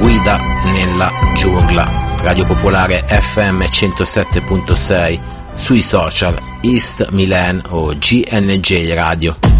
Guida nella giungla. Radio Popolare FM 107.6, sui social East Milan o GNJ Radio.